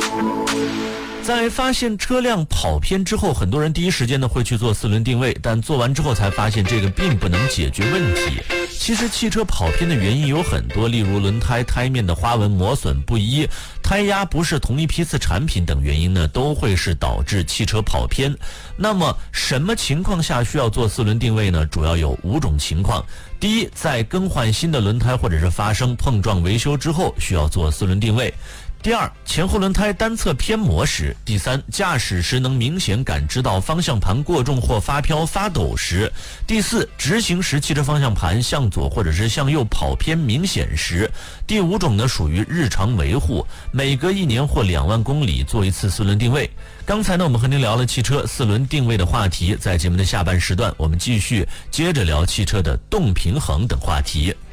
在发现车辆跑偏之后，很多人第一时间呢会去做四轮定位，但做完之后才发现这个并不能解决问题。其实汽车跑偏的原因有很多，例如轮胎胎面的花纹磨损不一、胎压不是同一批次产品等原因呢，都会是导致汽车跑偏。那么什么情况下需要做四轮定位呢？主要有5种情况。第一，在更换新的轮胎或者是发生碰撞维修之后，需要做四轮定位。第二，前后轮胎单侧偏磨时。第三，驾驶时能明显感知到方向盘过重或发飘发抖时。第四，直行时汽车方向盘向左或者是向右跑偏明显时。第5种呢，属于日常维护，每隔1年或2万公里做一次四轮定位。刚才呢，我们和您聊了汽车四轮定位的话题，在节目的下半时段，我们继续接着聊汽车的动平衡等话题。